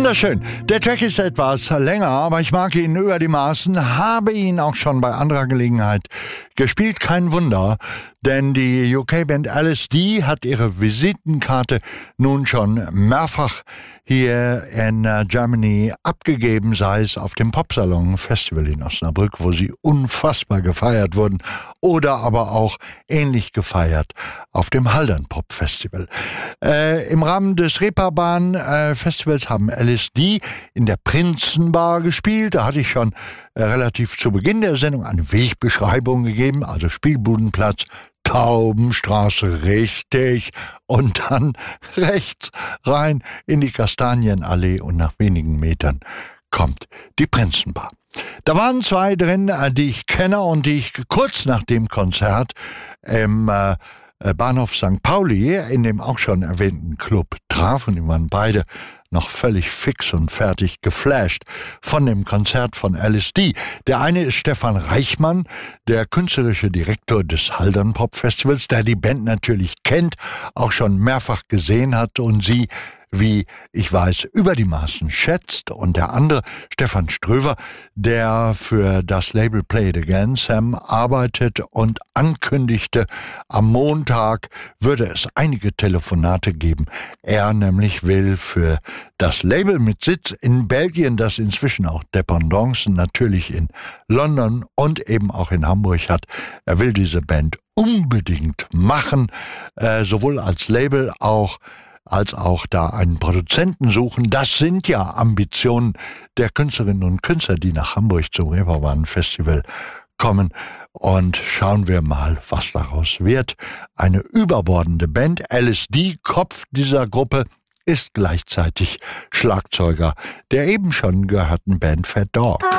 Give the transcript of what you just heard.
Wunderschön. Der Track ist etwas länger, aber ich mag ihn über die Maßen, habe ihn auch schon bei anderer Gelegenheit gespielt. Kein Wunder, denn die UK-Band LSD hat ihre Visitenkarte nun schon mehrfach hier in Germany abgegeben, sei es auf dem Popsalon Festival in Osnabrück, wo sie unfassbar gefeiert wurden, oder aber auch ähnlich gefeiert auf dem Haldern Pop Festival. Im Rahmen des Reeperbahn Festivals haben LSD in der Prinzenbar gespielt. Da hatte ich schon relativ zu Beginn der Sendung eine Wegbeschreibung gegeben, also Spielbudenplatz, Taubenstraße, richtig, und dann rechts rein in die Kastanienallee und nach wenigen Metern kommt die Prinzenbar. Da waren zwei drin, die ich kenne und die ich kurz nach dem Konzert im Bahnhof St. Pauli in dem auch schon erwähnten Club traf, und die waren beide noch völlig fix und fertig geflasht von dem Konzert von LSD. Der eine ist Stefan Reichmann, der künstlerische Direktor des Haldern Pop Festivals, der die Band natürlich kennt, auch schon mehrfach gesehen hat und sie, wie ich weiß, über die Maßen schätzt. Und der andere, Stefan Ströver, der für das Label Play It Again Sam arbeitet und ankündigte, am Montag würde es einige Telefonate geben. Er nämlich will für das Label mit Sitz in Belgien, das inzwischen auch Dependancen natürlich in London und eben auch in Hamburg hat, er will diese Band unbedingt machen, sowohl als Label als auch da einen Produzenten suchen. Das sind ja Ambitionen der Künstlerinnen und Künstler, die nach Hamburg zum Reeperbahn Festival kommen. Und schauen wir mal, was daraus wird. Eine überbordende Band. LSD, Kopf dieser Gruppe, ist gleichzeitig Schlagzeuger der eben schon gehörten Band Fat Dog.